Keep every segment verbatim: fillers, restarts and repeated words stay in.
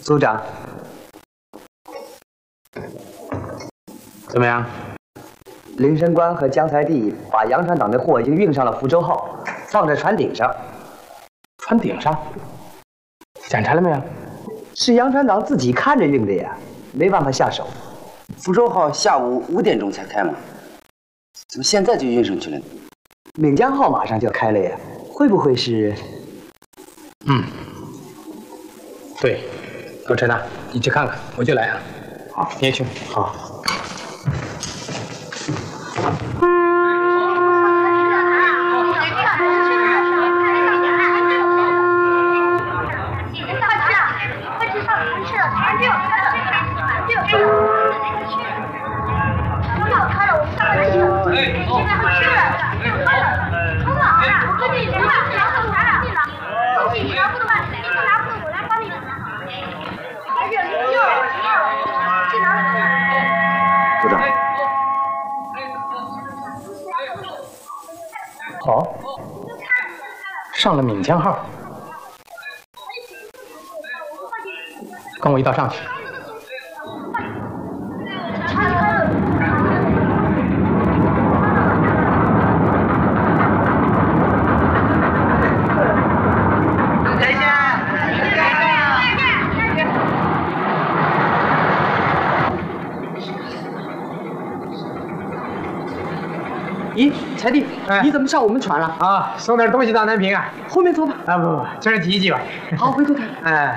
组长， 怎么样？ 林神官和江财弟把杨船党的货已经运上了福州号，放在船顶上。 船顶上？检查了没有？ 是杨船长自己看着运的呀，没办法下手。 福州号下午五点钟才开嘛，怎么现在就运上去了呢？ 闽江号马上就要开了呀，会不会是？ 嗯，对，老陈呐，你去看看，我就来啊。好，你也去。好。 组长， 好，上了闽江号，跟我一道上去。 咦，财弟， 哎、 你怎么上我们船了？ 啊，送点东西到南平啊。 后面坐吧。 啊不不，这是第一集吧。 好，回头看。 哎。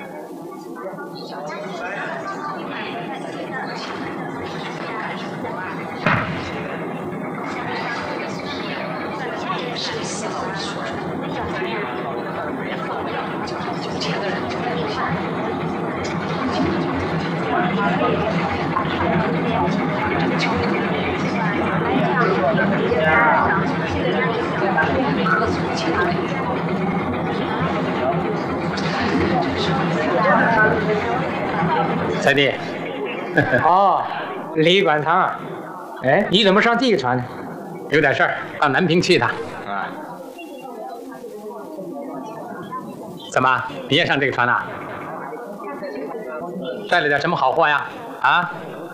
财弟， 哦，李管堂，哎，你怎么上这个船呢？ 有点事儿，到南平去一趟。 啊， 怎么，你也上这个船呐？带了点什么好货呀？啊？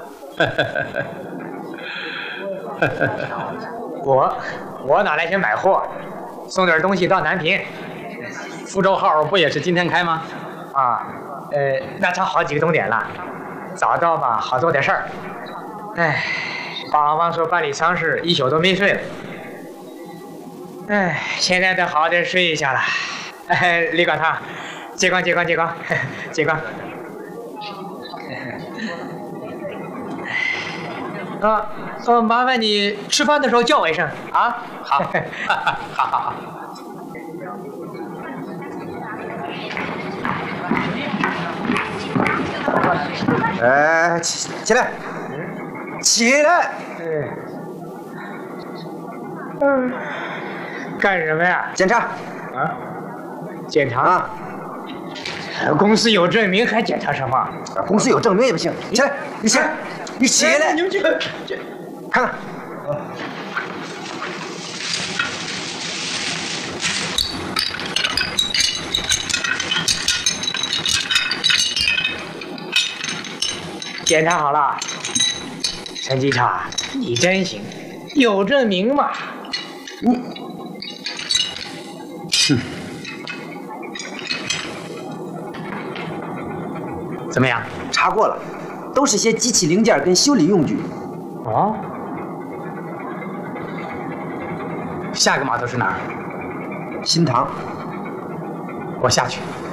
我我哪来钱买货？送点东西到南平。 福州号不也是今天开吗？ 啊，呃，那差好几个钟点了。早到嘛，好做点事儿。哎，帮忙说办理丧事，一宿都没睡了。哎，现在得好好的睡一下了。哎，李管堂，接光接光接光接光。啊，呃，麻烦你吃饭的时候叫我一声啊。 好，好好好。 哎，起起来，起来！ 嗯，干什么呀？ 检查。 啊？检查？ 啊？ 公司有证明，还检查什么？ 公司有证明也不行。起来，你起来，你起来！ 你们这个，这看看。 检查好了，陈机长，你真行，有证明嘛？ 你，哼， 怎么样？ 查过了，都是些机器零件跟修理用具。 哦， 下个码头是哪儿？ 新塘。 我下去。